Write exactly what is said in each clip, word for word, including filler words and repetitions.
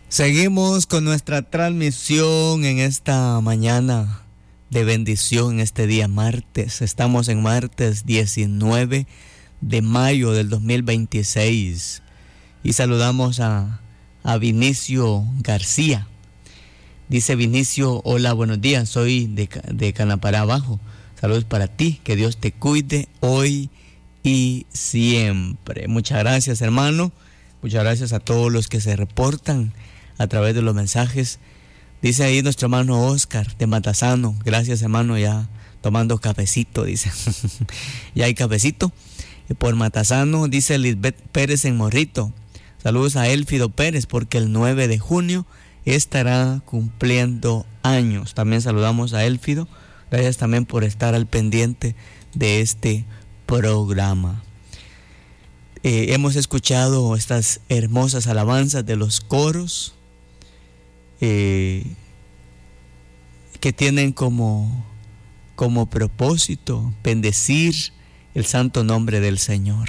Seguimos con nuestra transmisión en esta mañana de bendición, en este día martes. Estamos en martes diecinueve de mayo del dos mil veintiséis y saludamos a, a Vinicio García. Dice Vinicio: hola, buenos días, soy de, de Canapará Abajo. Saludos para ti, que Dios te cuide hoy y siempre. Muchas gracias, hermano. Muchas gracias a todos los que se reportan a través de los mensajes. Dice ahí nuestro hermano Oscar de Matasano: gracias, hermano, ya tomando cafecito, dice. Ya hay cafecito. Y por Matasano, dice Lisbeth Pérez en Morrito: saludos a Elfido Pérez, porque el nueve de junio estará cumpliendo años. También saludamos a Elfido. Gracias también por estar al pendiente de este programa. Eh, hemos escuchado estas hermosas alabanzas de los coros eh, que tienen como, como propósito bendecir el santo nombre del Señor.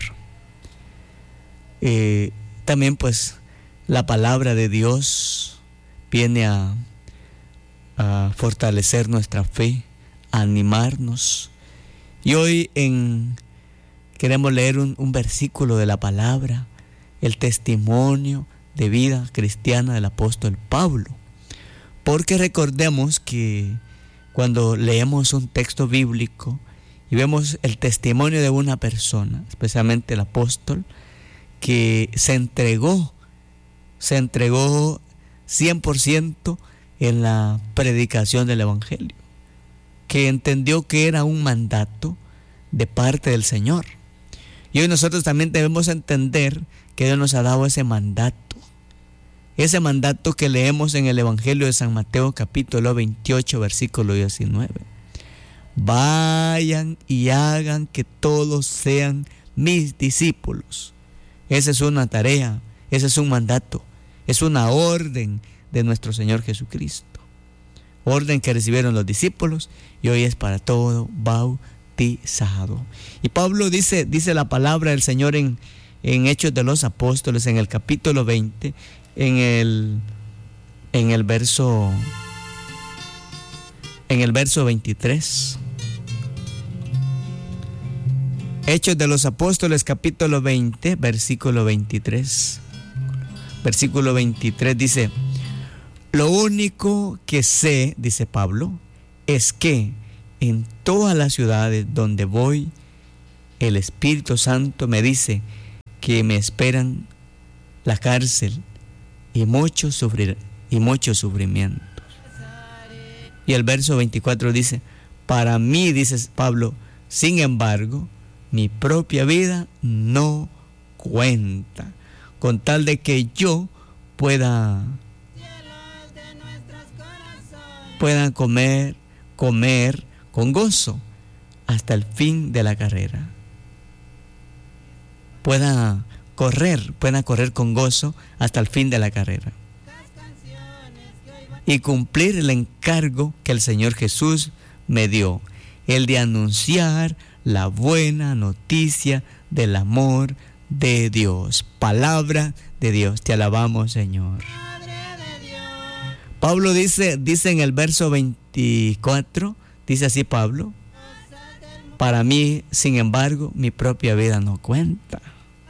Eh, también pues la palabra de Dios viene a, a fortalecer nuestra fe, a animarnos. Y hoy en, queremos leer un, un versículo de la palabra, el testimonio de vida cristiana del apóstol Pablo. Porque recordemos que cuando leemos un texto bíblico y vemos el testimonio de una persona, especialmente el apóstol, que se entregó, se entregó cien por ciento en la predicación del evangelio, que entendió que era un mandato de parte del Señor. Y hoy nosotros también debemos entender que Dios nos ha dado ese mandato. Ese mandato que leemos en el Evangelio de San Mateo capítulo veintiocho versículo diecinueve. Vayan y hagan que todos sean mis discípulos. Esa es una tarea, ese es un mandato, es una orden de nuestro Señor Jesucristo. Orden que recibieron los discípulos y hoy es para todo bautizado. Y Pablo dice, dice la palabra del Señor en, en Hechos de los Apóstoles, en el capítulo veinte, en el, en el verso, en el verso veintitrés. Hechos de los Apóstoles, capítulo veinte, versículo veintitrés. Versículo veintitrés dice: lo único que sé, dice Pablo, es que en todas las ciudades donde voy, el Espíritu Santo me dice que me esperan la cárcel y mucho sufrir, y muchos sufrimientos. Y el verso veinticuatro dice: para mí, dice Pablo, sin embargo, mi propia vida no cuenta, con tal de que yo pueda puedan comer, comer con gozo hasta el fin de la carrera. Puedan correr, puedan correr con gozo hasta el fin de la carrera. Y cumplir el encargo que el Señor Jesús me dio, el de anunciar la buena noticia del amor de Dios. Palabra de Dios, te alabamos, Señor. Pablo dice, dice en el verso veinticuatro, dice así Pablo: para mí, sin embargo, mi propia vida no cuenta.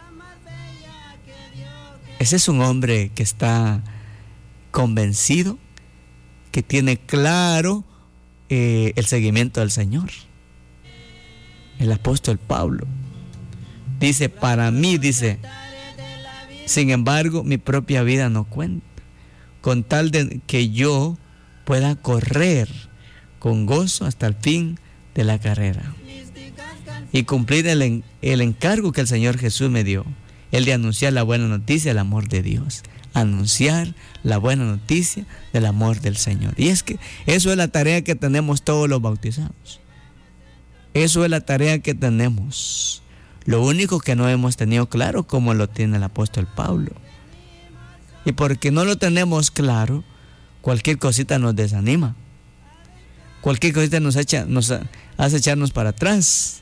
Ese es un hombre que está convencido, que tiene claro eh, el seguimiento del Señor. El apóstol Pablo dice: para mí, dice, sin embargo, mi propia vida no cuenta, con tal de que yo pueda correr con gozo hasta el fin de la carrera y cumplir el, el encargo que el Señor Jesús me dio, el de anunciar la buena noticia del amor de Dios, anunciar la buena noticia del amor del Señor. Y es que eso es la tarea que tenemos todos los bautizados. Eso es la tarea que tenemos. Lo único que no hemos tenido claro, como lo tiene el apóstol Pablo. Y porque no lo tenemos claro, cualquier cosita nos desanima. Cualquier cosita nos, echa, nos hace echarnos para atrás.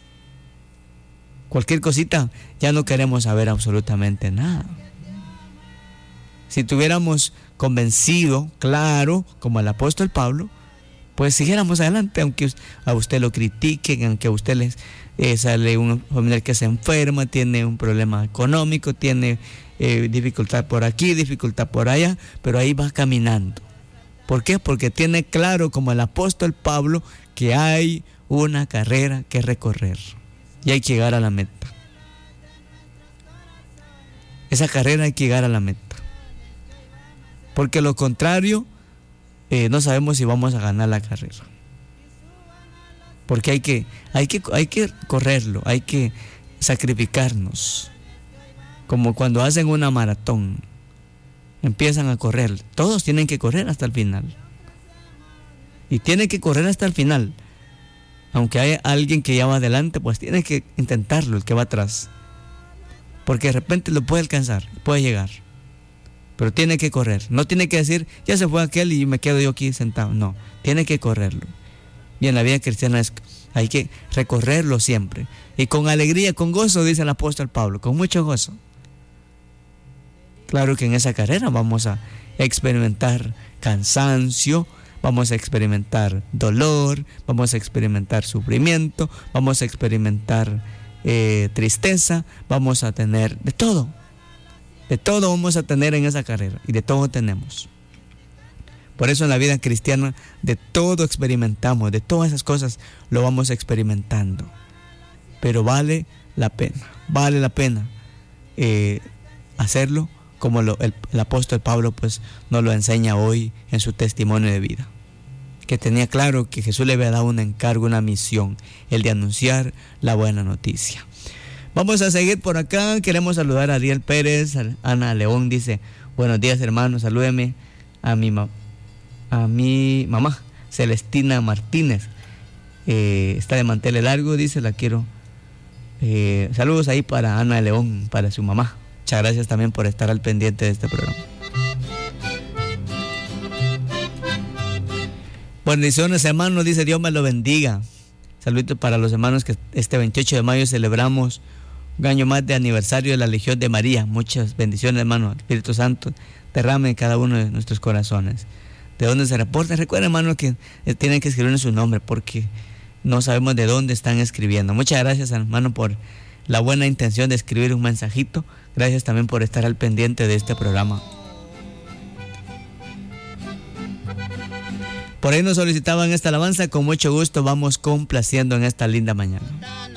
Cualquier cosita ya no queremos saber absolutamente nada. Si tuviéramos convencido, claro, como el apóstol Pablo, pues siguiéramos adelante, aunque a usted lo critiquen, aunque a usted les eh, sale un familiar que se enferma, tiene un problema económico, tiene eh, dificultad por aquí, dificultad por allá, pero ahí va caminando. ¿Por qué? Porque tiene claro, como el apóstol Pablo, que hay una carrera que recorrer y hay que llegar a la meta. Esa carrera hay que llegar a la meta. Porque lo contrario, eh, no sabemos si vamos a ganar la carrera. Porque hay que, hay que, hay que correrlo, hay que sacrificarnos. Como cuando hacen una maratón, empiezan a correr. Todos tienen que correr hasta el final. Y tienen que correr hasta el final. Aunque hay alguien que ya va adelante, pues tiene que intentarlo, el que va atrás. Porque de repente lo puede alcanzar, puede llegar. Pero tiene que correr. No tiene que decir, ya se fue aquel y me quedo yo aquí sentado. No, tiene que correrlo. Y en la vida cristiana es, hay que recorrerlo siempre. Y con alegría, con gozo, dice el apóstol Pablo, con mucho gozo. Claro que en esa carrera vamos a experimentar cansancio, vamos a experimentar dolor, vamos a experimentar sufrimiento, vamos a experimentar eh, tristeza, vamos a tener de todo. De todo vamos a tener en esa carrera y de todo tenemos. Por eso en la vida cristiana de todo experimentamos, de todas esas cosas lo vamos experimentando. Pero vale la pena, vale la pena eh, hacerlo como lo, el, el apóstol Pablo pues nos lo enseña hoy en su testimonio de vida. Que tenía claro que Jesús le había dado un encargo, una misión, el de anunciar la buena noticia. Vamos a seguir por acá. Queremos saludar a Ariel Pérez. Ana León dice, buenos días hermanos, salúdeme a mi, ma- a mi mamá, Celestina Martínez. Eh, está de manteles largo, dice, la quiero. Eh, saludos ahí para Ana León, para su mamá. Muchas gracias también por estar al pendiente de este programa. Bendiciones hermanos, dice, Dios me lo bendiga. Saludos para los hermanos que este veintiocho de mayo celebramos un año más de aniversario de la Legión de María. Muchas bendiciones, hermano. Espíritu Santo derrame en cada uno de nuestros corazones. ¿De dónde se reporta? Recuerden, hermano, que tienen que escribir en su nombre porque no sabemos de dónde están escribiendo. Muchas gracias, hermano, por la buena intención de escribir un mensajito. Gracias también por estar al pendiente de este programa. Por ahí nos solicitaban esta alabanza. Con mucho gusto vamos complaciendo en esta linda mañana.